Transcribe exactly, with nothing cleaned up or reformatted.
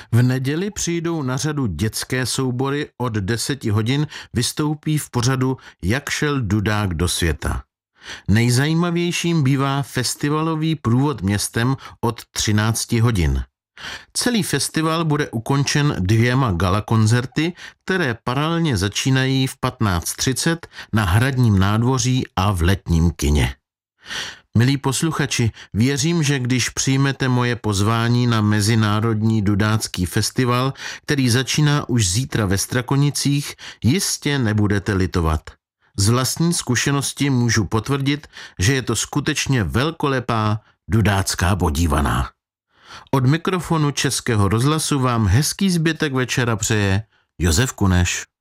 V neděli přijdou na řadu dětské soubory, od deseti hodin vystoupí v pořadu Jak šel Dudák do světa. Nejzajímavějším bývá festivalový průvod městem od třinácti hodin. Celý festival bude ukončen dvěma galakoncerty, které paralelně začínají v patnáct třicet na Hradním nádvoří a v Letním kině. Milí posluchači, věřím, že když přijmete moje pozvání na Mezinárodní dudácký festival, který začíná už zítra ve Strakonicích, jistě nebudete litovat. Z vlastní zkušenosti můžu potvrdit, že je to skutečně velkolepá dudácká podívaná. Od mikrofonu Českého rozhlasu vám hezký zbytek večera přeje Josef Kuneš.